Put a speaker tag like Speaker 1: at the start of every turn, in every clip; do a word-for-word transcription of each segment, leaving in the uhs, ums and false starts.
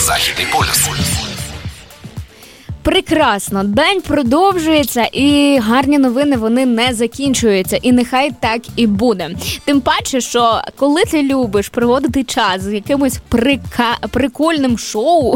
Speaker 1: Західний полюс.
Speaker 2: Прекрасно. День продовжується і гарні новини, вони не закінчуються. І нехай так і буде. Тим паче, що коли ти любиш проводити час з якимось прика... прикольним шоу,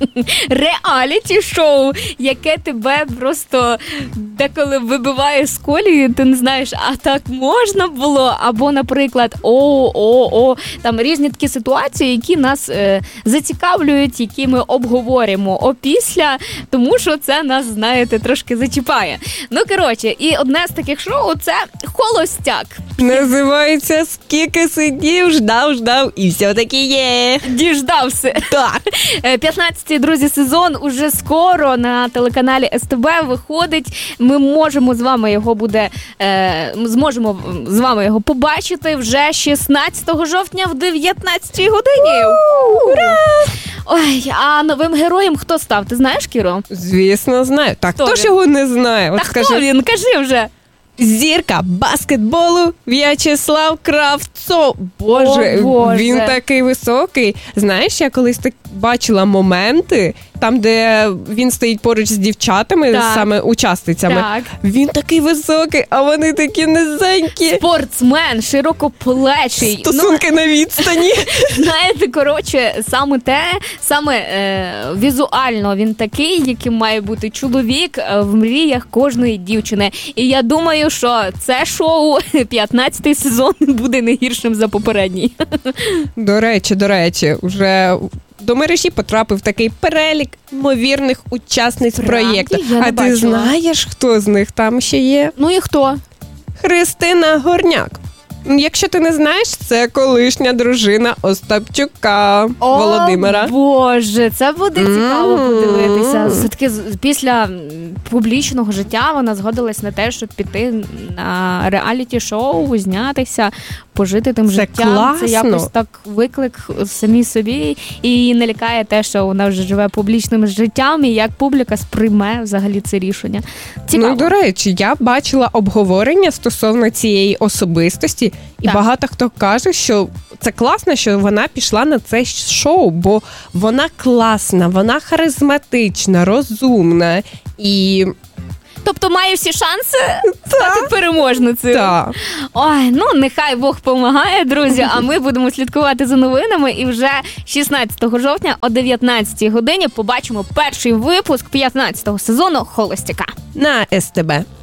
Speaker 2: реаліті-шоу, яке тебе просто деколи вибиває з колії, ти не знаєш, а так можна було? Або, наприклад, о-о-о, там різні такі ситуації, які нас е, зацікавлюють, які ми обговоримо опісля, тому що це нас, знаєте, трошки зачіпає. Ну, коротше, і одне з таких шоу – це «Холостяк».
Speaker 3: Називається «Скільки сидів, ждав, ждав, і все-таки є».
Speaker 2: Діждався.
Speaker 3: Так.
Speaker 2: п'ятнадцятий, друзі, сезон уже скоро на телеканалі ес те бе виходить. Ми можемо з вами його буде, е, зможемо з вами його побачити вже шістнадцятого жовтня в дев'ятнадцятій годині. Ура! Ой, а новим героєм хто став? Ти знаєш, Кіро?
Speaker 3: Звісно, знаю. Так,
Speaker 2: хто
Speaker 3: хто ж його не знає? От
Speaker 2: Та
Speaker 3: скажи.
Speaker 2: хто він? Кажи вже.
Speaker 3: Зірка баскетболу В'ячеслав Кравцов. Боже,
Speaker 2: О, Боже,
Speaker 3: він такий високий. Знаєш, я колись так бачила моменти, там, де він стоїть поруч з дівчатами,
Speaker 2: так.
Speaker 3: саме учасницями.
Speaker 2: Так.
Speaker 3: Він такий високий, а вони такі низенькі.
Speaker 2: Спортсмен, широкоплечий.
Speaker 3: Стосунки ну, на відстані.
Speaker 2: Знаєте, коротше, саме те, саме е, візуально він такий, яким має бути чоловік в мріях кожної дівчини. І я думаю, що це шоу п'ятнадцятий сезон буде не гіршим за попередній.
Speaker 3: До речі, до речі, вже до мережі потрапив такий перелік ймовірних учасниць
Speaker 2: Правді?
Speaker 3: проєкту.
Speaker 2: Я не
Speaker 3: А ти
Speaker 2: бачила.
Speaker 3: знаєш, хто з них там ще є?
Speaker 2: Ну і хто?
Speaker 3: Христина Горняк. Якщо ти не знаєш, це колишня дружина Остапчука Володимира.
Speaker 2: О, Боже, це буде цікаво
Speaker 3: Mm.
Speaker 2: подивитися. Все-таки з- після м, публічного життя вона згодилась на те, щоб піти на реаліті-шоу, знятися, пожити тим
Speaker 3: Це
Speaker 2: життям.
Speaker 3: класно.
Speaker 2: Це якось так виклик самі собі. І її не лякає те, що вона вже живе публічним життям, і як публіка сприйме взагалі це рішення. Цікаво.
Speaker 3: Ну, до речі, я бачила обговорення стосовно цієї особистості, і
Speaker 2: Так.
Speaker 3: багато хто каже, що це класно, що вона пішла на це шоу, бо вона класна, вона харизматична, розумна і...
Speaker 2: Тобто має всі шанси стати переможницею.
Speaker 3: Так.
Speaker 2: Ой, ну нехай Бог помагає, друзі, а ми будемо слідкувати за новинами і вже шістнадцятого жовтня о дев'ятнадцятій годині побачимо перший випуск п'ятнадцятого сезону «Холостяка».
Speaker 3: На ес те бе.